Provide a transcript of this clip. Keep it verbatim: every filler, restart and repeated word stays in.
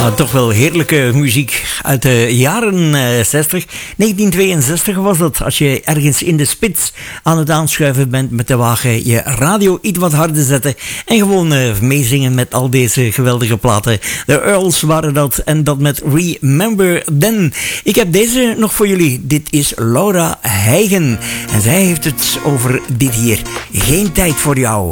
Ja, toch wel heerlijke muziek uit de jaren uh, zestig. negentien tweeënzestig was dat. Als je ergens in de spits aan het aanschuiven bent met de wagen, je radio iets wat harder zetten en gewoon uh, meezingen met al deze geweldige platen. De Earls waren dat en dat met Remember Then. Ik heb deze nog voor jullie. Dit is Laura Heigen en zij heeft het over dit hier. Geen tijd voor jou.